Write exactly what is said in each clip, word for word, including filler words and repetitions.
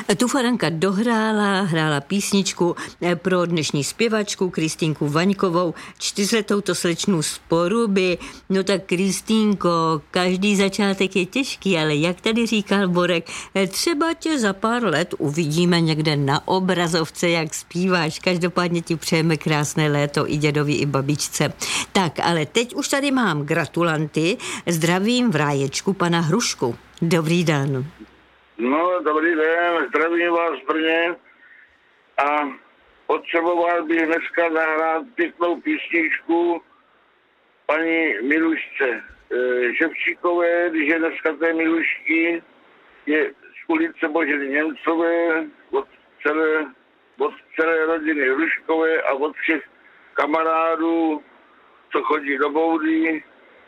Tu Faranka dohrála, hrála písničku pro dnešní zpěvačku Kristýnku Vaňkovou, čtyřletou to slečnu z Poruby. No tak Kristýnko, každý začátek je těžký, ale jak tady říkal Borek, třeba tě za pár let uvidíme někde na obrazovce, jak zpíváš. Každopádně ti přejeme krásné léto i dědovi, i babičce. Tak, ale teď už tady mám gratulanty. Zdravím v ráječku pana Hrušku. Dobrý den. No, dobrý den, zdravím vás v Brně a potřeboval bych dneska zahrát pěknou písničku paní Milušce e, Ševčíkové, když je dneska té Milušky, je z ulice Boženy Němcové, od celé, od celé rodiny Hruškové a od všech kamarádů, co chodí do boudy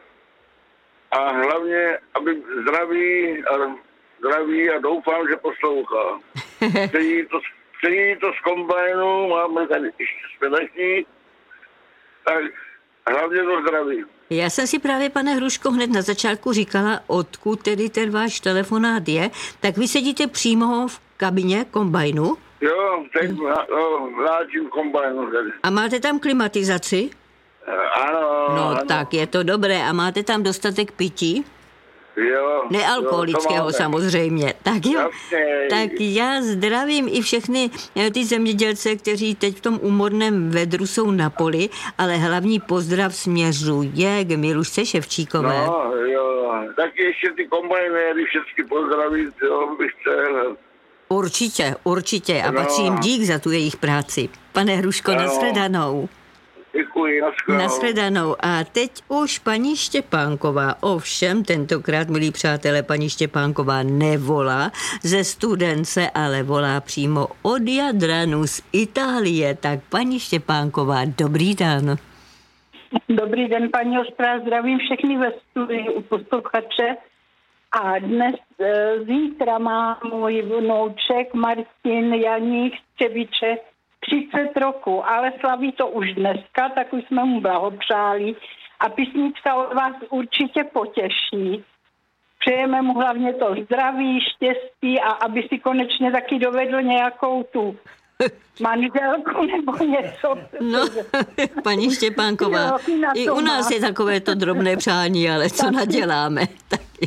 a hlavně, aby zdraví a zdraví a doufám, že poslouchá. Přeji to, přeji to z kombajnu, máme tady ještě spělechní, tak hlavně to zdraví. Já jsem si právě, pane Hruško, hned na začátku říkala, odkud tedy ten váš telefonát je, tak vy sedíte přímo v kabině kombajnu? Jo, teď vláčím kombajnu tady. A máte tam klimatizaci? Ano. No ano. tak je to dobré. A máte tam dostatek pití? Jo. Nealkoholického jo, samozřejmě. Tak jo, Jasně. tak já zdravím i všechny ty zemědělce, kteří teď v tom úmorném vedru jsou na poli, ale hlavní pozdrav směřuje k Milušce Ševčíkové. No jo, tak ještě ty kombajnéry všechny pozdravit, jo, bych chtěl. Určitě, určitě a no. patří jim dík za tu jejich práci. Pane Hruško, no. Nashledanou. Děkuji, nashledanou. Nashledanou. A teď už paní Štěpánková, ovšem tentokrát, milí přátelé, paní Štěpánková nevolá ze Studence, ale volá přímo od Jadranu z Itálie. Tak paní Štěpánková, dobrý den. Dobrý den, paní Ostrá, zdravím všechny ve studiu u posluchače. A dnes, e, zítra má můj vnouček Martin Janík z Třebiče třicet roku, ale slaví to už dneska, tak už jsme mu blahopřáli a písnička od vás určitě potěší. Přejeme mu hlavně to zdraví, štěstí a aby si konečně taky dovedl nějakou tu manželku nebo něco. No, paní Štěpánková, jo, i u nás má. Je takové to drobné přání, ale co tak naděláme. Taky.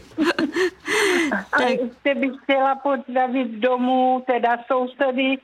A tak. Ještě bych chtěla pozdravit domů, teda sousedy,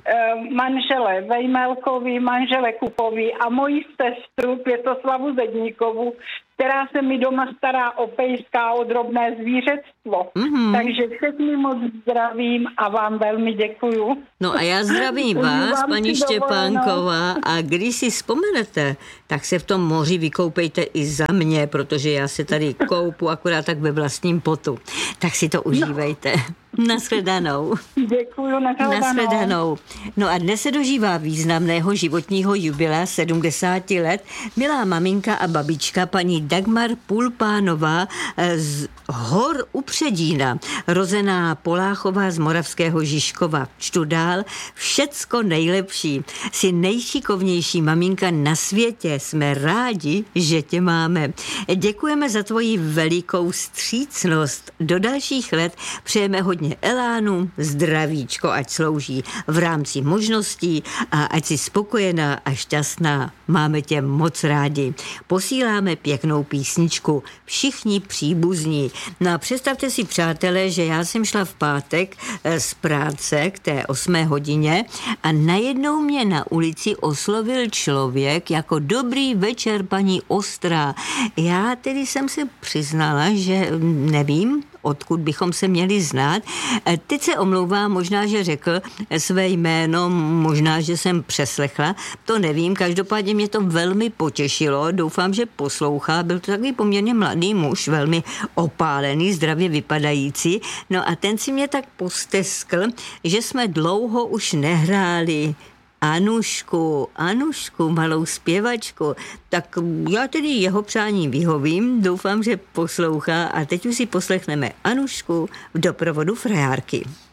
manžele Vejmelkovi, manžele Kupovi a moji sestru Květoslavu Zedníkovu, která se mi doma stará o pejska, o drobné zvířectvo. Mm-hmm. Takže všechny moc zdravím a vám velmi děkuju. No a já zdravím vás, paní Štěpánková, a když si vzpomenete, tak se v tom moři vykoupejte i za mě, protože já se tady koupu akorát tak ve vlastním potu. Tak si to užívejte. No. Nashledanou. Děkuju, nashledanou. Nashledanou. No a dnes se dožívá významného životního jubilea sedmdesáti let milá maminka a babička paní Dagmar Pulpánová z Hor u Předína, rozená Poláchová z Moravského Žižkova. Čtu dál, všecko nejlepší. Jsi nejšikovnější maminka na světě. Jsme rádi, že tě máme. Děkujeme za tvoji velikou vstřícnost. Do dalších let přejeme hodně elánu, zdravíčko, ať slouží v rámci možností a ať si spokojená a šťastná. Máme tě moc rádi. Posíláme pěknou písničku. Všichni příbuzní. No a představte si, přátelé, že já jsem šla v pátek z práce k té osmé hodině a najednou mě na ulici oslovil člověk jako dobrý večer, paní Ostrá. Já tedy jsem se přiznala, že nevím, odkud bychom se měli znát. Teď se omlouvám, možná, že řekl své jméno, možná, že jsem přeslechla, to nevím, každopádně mě to velmi potěšilo, doufám, že poslouchá, byl to takový poměrně mladý muž, velmi opálený, zdravě vypadající, no a ten si mě tak posteskl, že jsme dlouho už nehráli Anušku, Anušku, malou zpěvačku. Tak já tedy jeho přání vyhovím, doufám, že poslouchá a teď už si poslechneme Anušku v doprovodu frajárky.